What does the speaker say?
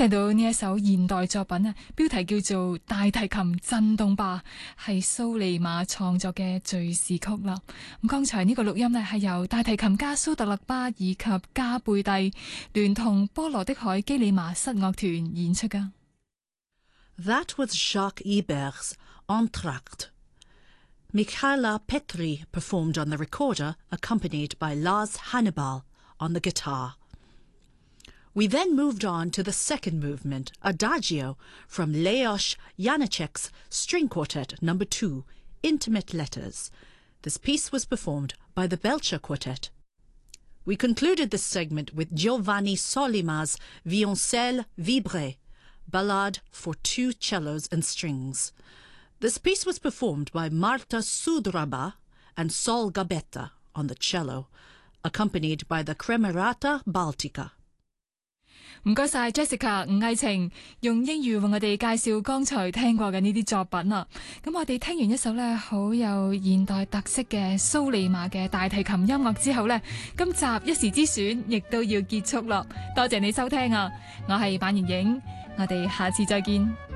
聽到呢一首現代作品啊，標題叫做《大提琴震動吧》，係蘇利瑪創作嘅敘事曲啦。咁剛才呢個錄音呢，係由大提琴家蘇特勒巴以及加貝蒂聯同波羅的海基里馬室樂團演出噶。 That was Jacques Iber's Entr'acte. Michaela Petri performed on the recorder, accompanied by Lars Hannibal on the guitar. We then moved on to the second movement, Adagio, from Leos Janáček's String Quartet No. 2, Intimate Letters. This piece was performed by the Belcher Quartet. We concluded this segment with Giovanni Solima's Violoncelle Vibré, Ballade for two cellos and strings. This piece was performed by Marta Sudraba and Sol Gabetta on the cello, accompanied by the Cremerata Baltica. 唔該晒 Jessica 吳藝晴用英語為我哋介紹剛才聽過嘅呢啲作品啊。咁我哋聽完一首呢好有現代特色嘅蘇利瑪嘅大提琴音樂之後呢，今集一時之選亦都要結束啦。多謝你收聽啊，我係板妍影，我哋下次再見。